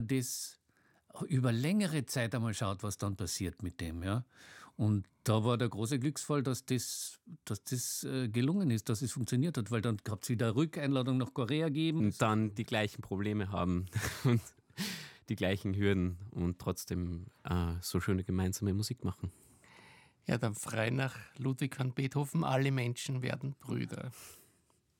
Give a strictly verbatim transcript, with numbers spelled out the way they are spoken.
das über längere Zeit einmal schaut, was dann passiert mit dem. Ja? Und da war der große Glücksfall, dass das, dass das äh, gelungen ist, dass es funktioniert hat, weil dann gab es wieder eine Rückeinladung nach Korea geben. Und dann die gleichen Probleme haben und die gleichen Hürden und trotzdem äh, so schöne gemeinsame Musik machen. Ja, dann frei nach Ludwig van Beethoven, alle Menschen werden Brüder.